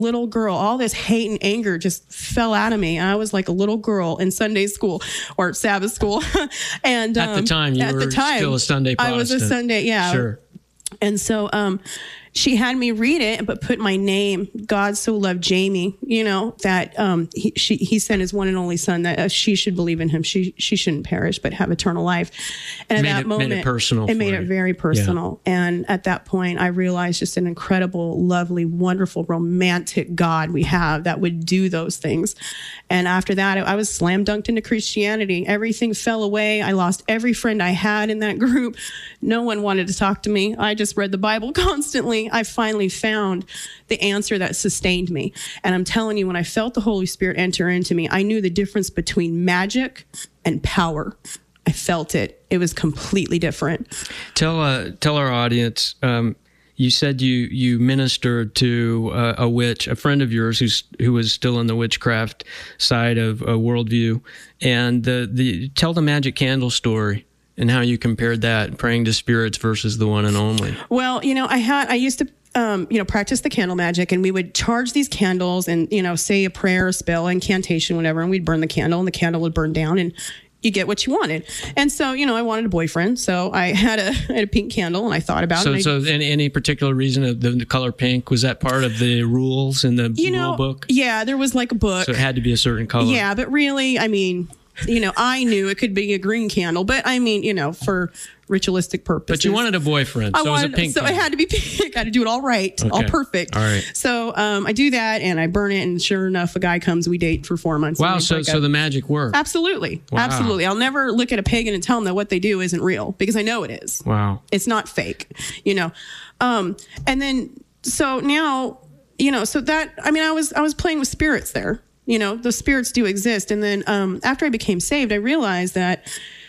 little girl. All this hate and anger just fell out of me. I was like a little girl in Sunday school or Sabbath school. And at the time, you were still a Sunday Protestant. I was a Sunday, yeah. Sure. And so she had me read it, but put my name, God so loved Jamie, that he sent his one and only son, that she should believe in him. She shouldn't perish, but have eternal life. And at that moment, made it personal. It made it very personal. Yeah. And at that point, I realized just an incredible, lovely, wonderful, romantic God we have that would do those things. And after that, I was slam dunked into Christianity. Everything fell away. I lost every friend I had in that group. No one wanted to talk to me. I just read the Bible constantly. I finally found the answer that sustained me. And I'm telling you, when I felt the Holy Spirit enter into me, I knew the difference between magic and power. I felt it. It was completely different. Tell our audience, you said you ministered to a witch, a friend of yours who was still in the witchcraft side of a worldview. And tell the magic candle story. And how you compared that, praying to spirits versus the one and only. Well, I used to, practice the candle magic, and we would charge these candles and, say a prayer, a spell, incantation, whatever, and we'd burn the candle, and the candle would burn down, and you get what you wanted. And so, I wanted a boyfriend, so I had a pink candle, and I thought about it. So any particular reason of the color pink, was that part of the rules in the rule book? Yeah, there was like a book. So it had to be a certain color. Yeah, but really, I mean, I knew it could be a green candle, but I mean, for ritualistic purposes. But you wanted a boyfriend, so it was a pink candle. So it had to be pink. I had to do it all right, all perfect. All right. So I do that, and I burn it, and sure enough, a guy comes, we date for 4 months. Wow, so the magic worked. Absolutely. Wow. Absolutely. I'll never look at a pagan and tell them that what they do isn't real, because I know it is. Wow. It's not fake, And then, so now, so that, I mean, I was playing with spirits there. The spirits do exist. And then after I became saved, I realized that,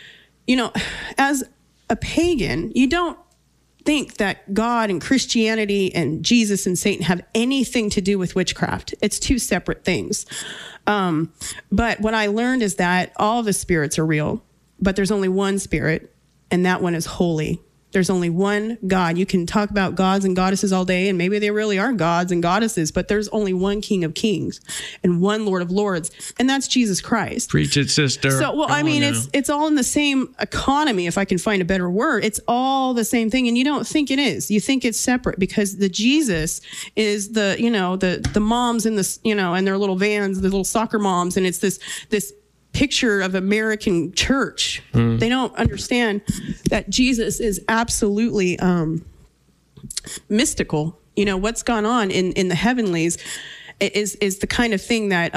as a pagan, you don't think that God and Christianity and Jesus and Satan have anything to do with witchcraft. It's two separate things. But what I learned is that all the spirits are real, but there's only one spirit, and that one is holy. There's only one God. You can talk about gods and goddesses all day, and maybe they really are gods and goddesses, but there's only one King of Kings and one Lord of Lords, and that's Jesus Christ. Preach it, sister. So, well, I mean, it's all in the same economy, if I can find a better word. It's all the same thing, and you don't think it is. You think it's separate, because the Jesus is the moms in this, and their little vans, the little soccer moms, and it's this picture of American church. They don't understand that Jesus is absolutely mystical. What's gone on in the heavenlies is the kind of thing that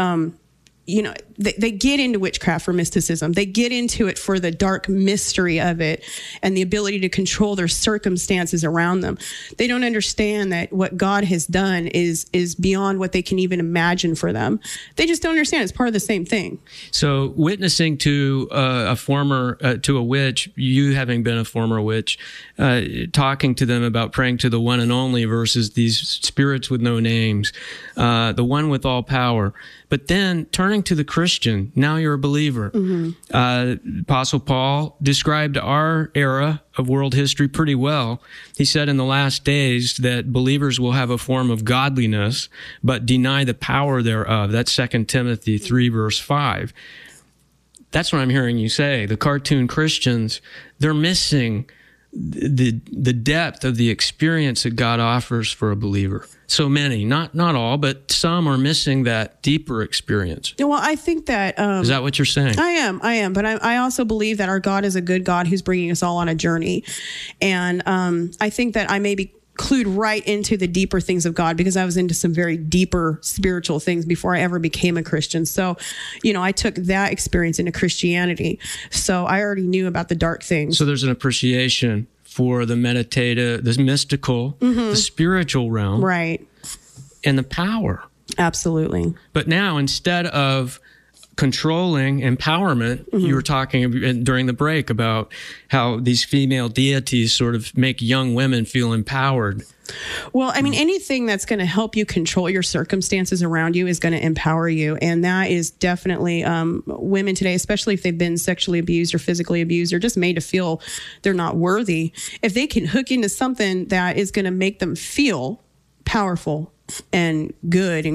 they get into witchcraft for mysticism. They get into it for the dark mystery of it and the ability to control their circumstances around them. They don't understand that what God has done is beyond what they can even imagine for them. They just don't understand. It's part of the same thing. So witnessing to to a witch, you having been a former witch, talking to them about praying to the one and only versus these spirits with no names, the one with all power. But then turning to the Christian, now you're a believer. Mm-hmm. Apostle Paul described our era of world history pretty well. He said in the last days that believers will have a form of godliness, but deny the power thereof. That's 2 Timothy 3, verse 5. That's what I'm hearing you say. The cartoon Christians, they're missing the depth of the experience that God offers for a believer. So many, not all, but some are missing that deeper experience. Well, I think that... is that what you're saying? I am. But I also believe that our God is a good God who's bringing us all on a journey. And I think that I maybe clued right into the deeper things of God, because I was into some very deeper spiritual things before I ever became a Christian. So, I took that experience into Christianity. So I already knew about the dark things. So there's an appreciation for the meditative, the mystical, the spiritual realm. Right. And the power. Absolutely. But now, instead of controlling empowerment, you were talking during the break about how these female deities sort of make young women feel empowered. Well, I mean, anything that's going to help you control your circumstances around you is going to empower you. And that is definitely women today, especially if they've been sexually abused or physically abused or just made to feel they're not worthy. If they can hook into something that is going to make them feel powerful and good and